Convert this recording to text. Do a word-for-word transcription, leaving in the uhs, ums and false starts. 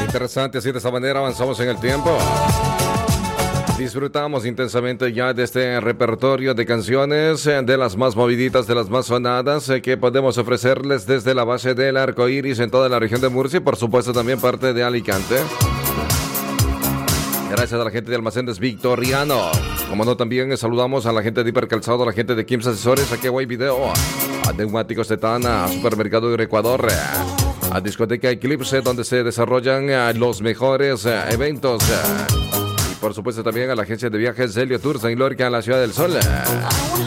Interesante, así de esta manera avanzamos en el tiempo. Disfrutamos intensamente ya de este repertorio de canciones, de las más moviditas, de las más sonadas, que podemos ofrecerles desde la base del arco iris en toda la región de Murcia y por supuesto también parte de Alicante. Gracias a la gente de Almacenes Victoriano. Como no, también saludamos a la gente de Hipercalzado, a la gente de Kims Asesores, a Keway Video, a Neumáticos Tetana, a Supermercado de Ecuador, a Discoteca Eclipse, donde se desarrollan los mejores eventos. Y por supuesto también a la agencia de viajes Helio Tours en Lorca, en la Ciudad del Sol.